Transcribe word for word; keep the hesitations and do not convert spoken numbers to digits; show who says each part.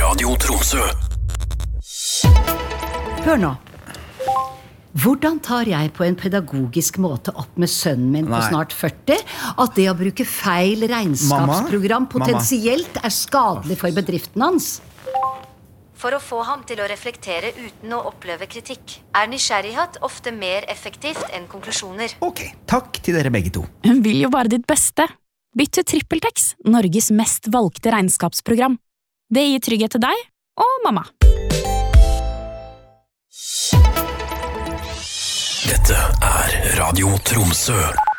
Speaker 1: Radio Tromsø.
Speaker 2: Hør nå. Hvordan tar jeg på en pedagogisk måte opp med sønnen min på
Speaker 3: Nei.
Speaker 2: snart førti at det å bruke feil regnskapsprogram
Speaker 3: Mamma?
Speaker 2: potensielt er skadelig for bedriften hans?
Speaker 4: For å få ham til å reflektere uten å oppleve kritikk, er nysgjerrighet ofte mer effektivt enn konklusjoner.
Speaker 3: Ok, takk til dere begge to.
Speaker 5: Hun vil jo bare ditt beste. Bytt til TrippelTex, Norges mest valgte regnskapsprogram. Det gir trygghet til deg og mamma.
Speaker 1: Dette er Radio Tromsø.